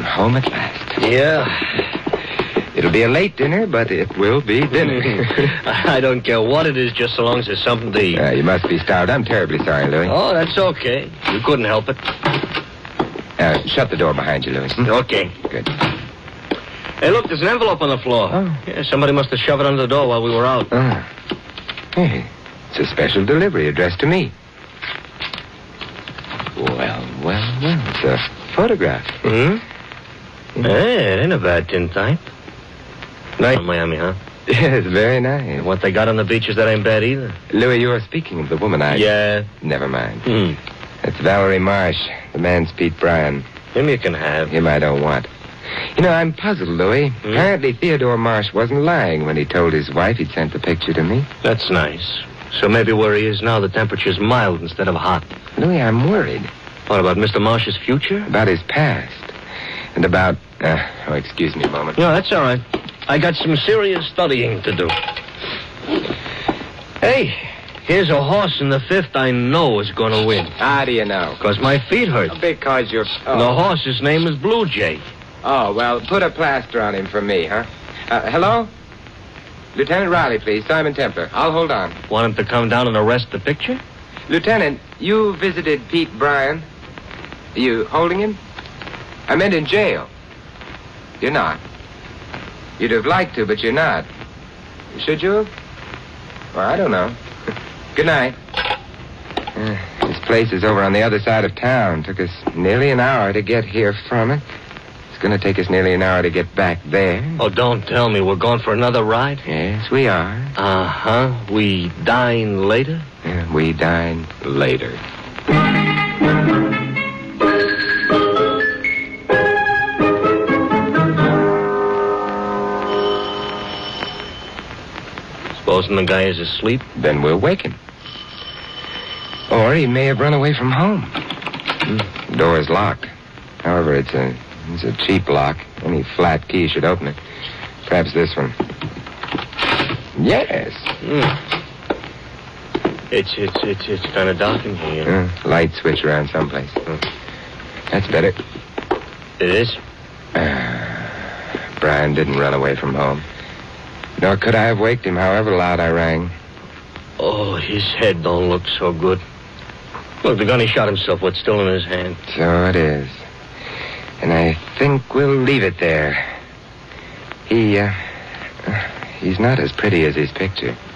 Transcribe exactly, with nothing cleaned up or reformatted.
home at last. Yeah. It'll be a late dinner, but it will be dinner. I don't care what it is, just so long as there's something to eat. Uh, you must be starved. I'm terribly sorry, Louis. Oh, that's okay. You couldn't help it. Uh, shut the door behind you, Louis. Hmm? Okay. Good. Hey, look, there's an envelope on the floor. Oh. Yeah, somebody must have shoved it under the door while we were out. Oh. Hey, it's a special delivery addressed to me. Well, well, well, it's a photograph. Hmm? Hey, it ain't a bad tintype. Nice in Miami, huh? Yes, very nice. What they got on the beaches, that ain't bad either. Louis, you are speaking of the woman I... Yeah. Never mind. Hmm. That's Valerie Marsh. The man's Pete Bryan. Him you can have. Him I don't want. You know, I'm puzzled, Louis. Hmm? Apparently Theodore Marsh wasn't lying when he told his wife he'd sent the picture to me. That's nice. So maybe where he is now, the temperature's mild instead of hot. Louis, I'm worried. What about Mister Marsh's future? About his past. And about... Uh, oh, excuse me a moment. No, that's all right. I got some serious studying to do. Hey, here's a horse in the fifth I know is going to win. How do you know? Because my feet hurt. Because you're... Oh. The horse's name is Blue Jay. Oh, well, put a plaster on him for me, huh? Uh, hello? Lieutenant Riley, please. Simon Templar. I'll hold on. Want him to come down and arrest the picture? Lieutenant, you visited Pete Bryan. Are you holding him? I meant in jail. You're not. You'd have liked to, but you're not. Should you have? Well, I don't know. Good night. Uh, this place is over on the other side of town. Took us nearly an hour to get here from it. It's going to take us nearly an hour to get back there. Oh, don't tell me we're going for another ride? Yes, we are. Uh-huh. We dine later? Yeah, we dine later. Supposing the guy is asleep? Then we'll wake him. Or he may have run away from home. Hmm. The door is locked. However, it's a it's a cheap lock. Any flat key should open it. Perhaps this one. Yes. Mm. It's it's it's it's kind of dark in here. Uh, light switch around someplace. Uh, that's better. It is? Uh, Brian didn't run away from home. Nor could I have waked him, however loud I rang. Oh, his head don't look so good. Look, the gun he shot himself with still in his hand. So it is. And I think we'll leave it there. He, uh, he's not as pretty as his picture.